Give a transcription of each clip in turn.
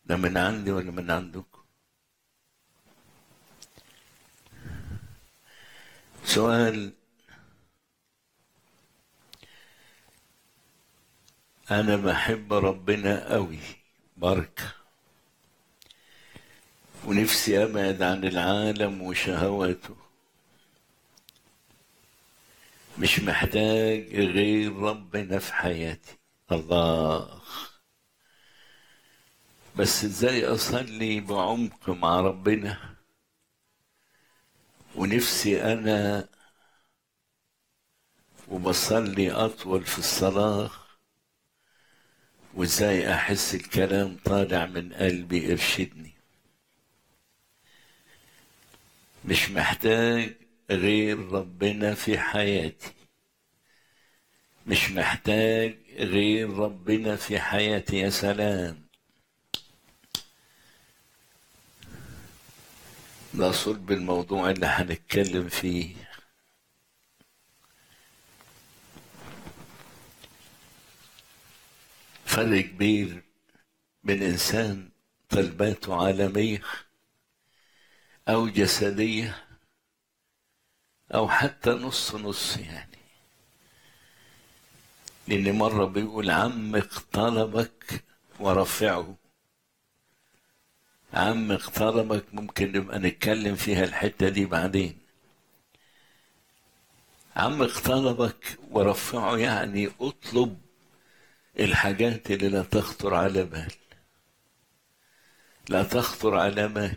ده من عندي ولا من عندكم؟ سؤال. أنا بحب ربنا قوي، بركة، ونفسي أبعد عن العالم وشهواته، مش محتاج غير ربنا في حياتي. الله، بس ازاي أصلي بعمق مع ربنا؟ ونفسي أنا وبصلي أطول في الصلاة، وازاي أحس الكلام طالع من قلبي؟ ارشدني. مش محتاج غير ربنا في حياتي، مش محتاج غير ربنا في حياتي. يا سلام، ده صلب الموضوع اللي هنتكلم فيه. فرق كبير بين إنسان طلباته عالمية أو جسدية أو حتى نص نص يعني. لأن مرة بيقول عمق طلبك ورفعه. عمق طلبك ممكن نبقى نتكلم فيها الحتة دي بعدين. عمق طلبك ورفعه يعني اطلب الحاجات اللي لا تخطر على بال، لا تخطر على بال،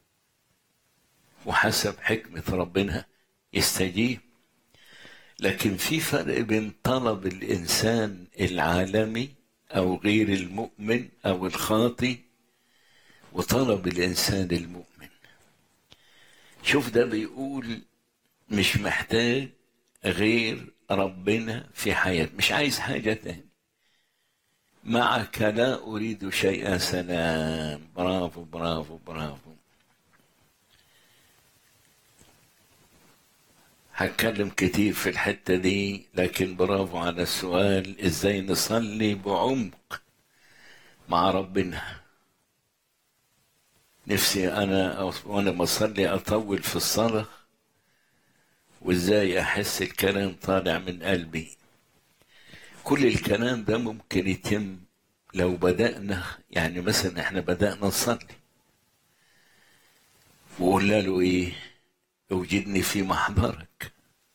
وحسب حكمة ربنا يستجيب. لكن في فرق بين طلب الإنسان العالمي أو غير المؤمن أو الخاطي وطلب الإنسان المؤمن. شوف، ده بيقول مش محتاج غير ربنا في حياتي، مش عايز حاجة تاني. معك لا أريد شيئا. سلام، برافو برافو برافو. هتكلم كتير في الحتة دي، لكن برافو على السؤال ازاي نصلي بعمق مع ربنا. نفسي أنا وأنا بصلي أطول في الصلاة، وإزاي أحس الكلام طالع من قلبي. كل الكلام ده ممكن يتم لو بدأنا، يعني مثلا إحنا بدأنا نصلي وقلنا له إيه؟ اوجدني في محضرك.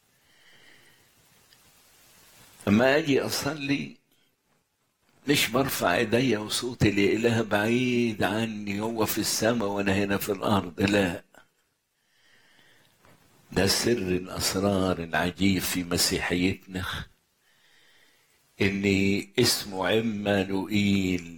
أما أجي أصلي مش برفع ايديا وصوتي لإله بعيد عني، هو في السماء وأنا هنا في الأرض. لا، ده سر الأسرار العجيب في مسيحيتنا، إن اسمه عمانوئيل،